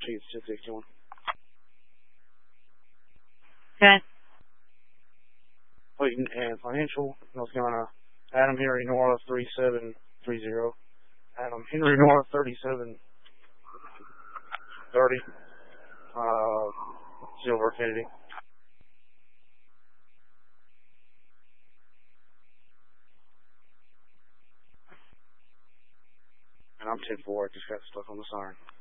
Chief 661. Okay. Clayton and Financial, North Carolina. Adam Henry North 3730. Adam Henry North 3730. Silver Kennedy. And I'm 10-4. I just got stuck on the siren.